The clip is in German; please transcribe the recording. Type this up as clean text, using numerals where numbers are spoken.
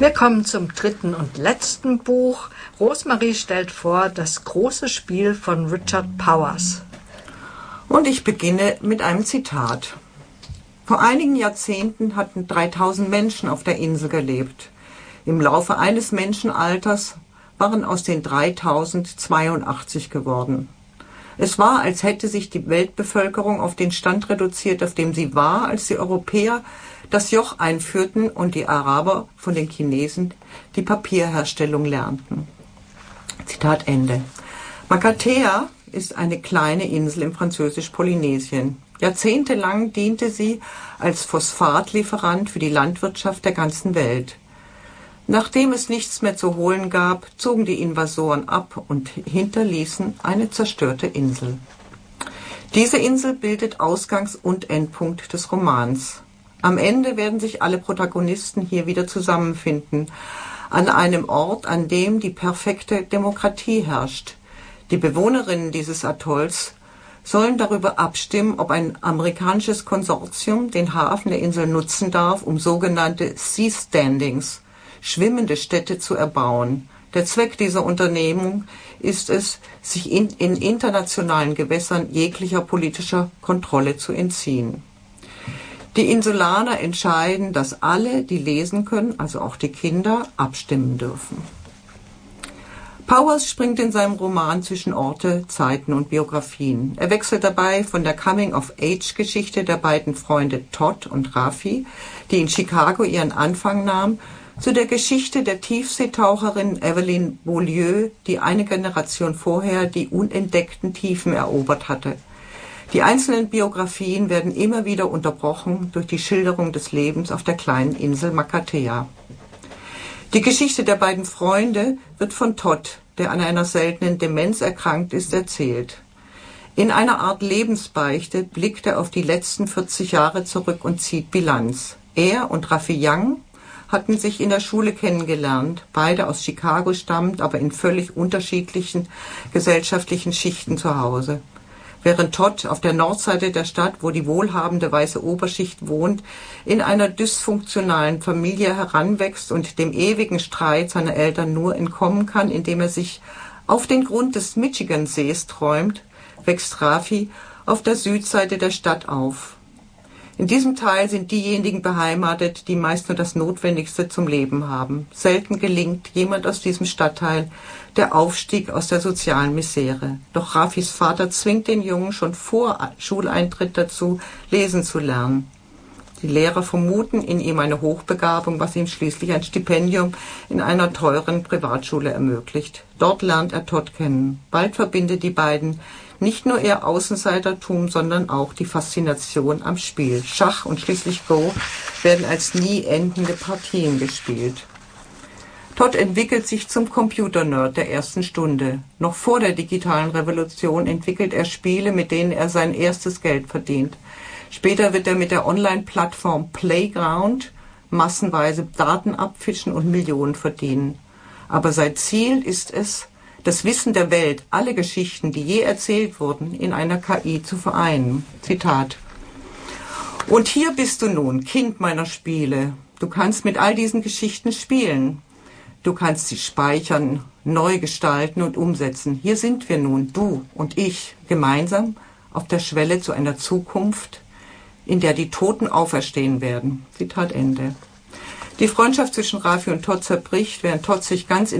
Wir kommen zum dritten und letzten Buch. Rosemarie stellt vor das große Spiel von Richard Powers. Und ich beginne mit einem Zitat. Vor einigen Jahrzehnten hatten 3000 Menschen auf der Insel gelebt. Im Laufe eines Menschenalters waren aus den 3000 82 geworden. Es war, als hätte sich die Weltbevölkerung auf den Stand reduziert, auf dem sie war, als die Europäer das Joch einführten und die Araber von den Chinesen die Papierherstellung lernten. Zitat Ende. Makatea ist eine kleine Insel im französisch-Polynesien. Jahrzehntelang diente sie als Phosphatlieferant für die Landwirtschaft der ganzen Welt. Nachdem es nichts mehr zu holen gab, zogen die Invasoren ab und hinterließen eine zerstörte Insel. Diese Insel bildet Ausgangs- und Endpunkt des Romans. Am Ende werden sich alle Protagonisten hier wieder zusammenfinden, an einem Ort, an dem die perfekte Demokratie herrscht. Die Bewohnerinnen dieses Atolls sollen darüber abstimmen, ob ein amerikanisches Konsortium den Hafen der Insel nutzen darf, um sogenannte Sea Standings, schwimmende Städte zu erbauen. Der Zweck dieser Unternehmung ist es, sich in internationalen Gewässern jeglicher politischer Kontrolle zu entziehen. Die Insulaner entscheiden, dass alle, die lesen können, also auch die Kinder, abstimmen dürfen. Powers springt in seinem Roman zwischen Orte, Zeiten und Biografien. Er wechselt dabei von der Coming-of-Age-Geschichte der beiden Freunde Todd und Rafi, die in Chicago ihren Anfang nahm, zu der Geschichte der Tiefseetaucherin Evelyn Beaulieu, die eine Generation vorher die unentdeckten Tiefen erobert hatte. Die einzelnen Biografien werden immer wieder unterbrochen durch die Schilderung des Lebens auf der kleinen Insel Makatea. Die Geschichte der beiden Freunde wird von Todd, der an einer seltenen Demenz erkrankt ist, erzählt. In einer Art Lebensbeichte blickt er auf die letzten 40 Jahre zurück und zieht Bilanz. Er und Rafi Young hatten sich in der Schule kennengelernt, beide aus Chicago stammend, aber in völlig unterschiedlichen gesellschaftlichen Schichten zu Hause. Während Todd auf der Nordseite der Stadt, wo die wohlhabende weiße Oberschicht wohnt, in einer dysfunktionalen Familie heranwächst und dem ewigen Streit seiner Eltern nur entkommen kann, indem er sich auf den Grund des Michigansees träumt, wächst Rafi auf der Südseite der Stadt auf. In diesem Teil sind diejenigen beheimatet, die meist nur das Notwendigste zum Leben haben. Selten gelingt jemand aus diesem Stadtteil der Aufstieg aus der sozialen Misere. Doch Rafis Vater zwingt den Jungen schon vor Schuleintritt dazu, lesen zu lernen. Die Lehrer vermuten in ihm eine Hochbegabung, was ihm schließlich ein Stipendium in einer teuren Privatschule ermöglicht. Dort lernt er Todd kennen. Bald verbindet die beiden nicht nur ihr Außenseitertum, sondern auch die Faszination am Spiel. Schach und schließlich Go werden als nie endende Partien gespielt. Todd entwickelt sich zum Computer-Nerd der ersten Stunde. Noch vor der digitalen Revolution entwickelt er Spiele, mit denen er sein erstes Geld verdient. Später wird er mit der Online-Plattform Playground massenweise Daten abfischen und Millionen verdienen. Aber sein Ziel ist es, das Wissen der Welt, alle Geschichten, die je erzählt wurden, in einer KI zu vereinen. Zitat. Und hier bist du nun, Kind meiner Spiele. Du kannst mit all diesen Geschichten spielen. Du kannst sie speichern, neu gestalten und umsetzen. Hier sind wir nun, du und ich, gemeinsam auf der Schwelle zu einer Zukunft, in der die Toten auferstehen werden. Zitat Ende. Die Freundschaft zwischen Rafi und Todd zerbricht, während Todd sich ganz